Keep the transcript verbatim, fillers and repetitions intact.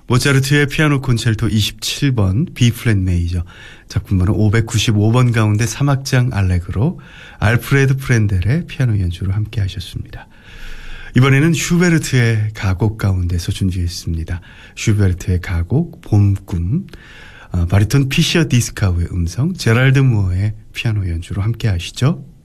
모차르트의 피아노 콘체르토 이십칠 번 B 플랫 메이저 작품번호 오백구십오 번 가운데 삼 악장 알레그로 알프레드 프렌델의 피아노 연주로 함께 하셨습니다. 이번에는 슈베르트의 가곡 가운데서 준비했습니다. 슈베르트의 가곡 봄꿈, 바리톤 피셔 디스카우의 음성, 제랄드 무어의 피아노 연주로 함께 하시죠.